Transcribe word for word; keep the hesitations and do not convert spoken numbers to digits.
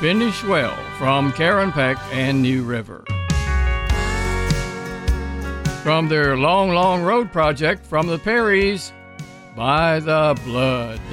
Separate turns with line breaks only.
Finish Well from Karen Peck and New River. From their Long, Long Road project from the Perrys, By the Blood.